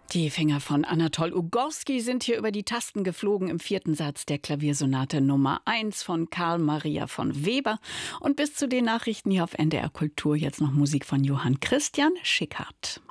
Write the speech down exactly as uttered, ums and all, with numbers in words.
Die Finger von Anatol Ugorski sind hier über die Tasten geflogen im vierten Satz der Klaviersonate Nummer eins von Karl Maria von Weber. Und bis zu den Nachrichten hier auf N D R Kultur jetzt noch Musik von Johann Christian Schickhardt.